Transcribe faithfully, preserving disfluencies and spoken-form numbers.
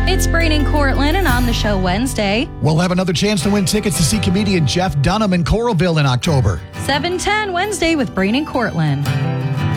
It's Brain and Cortland, and on the show Wednesday, we'll have another chance to win tickets to see comedian Jeff Dunham in Coralville in October. seven ten Wednesday with Brain and Cortland.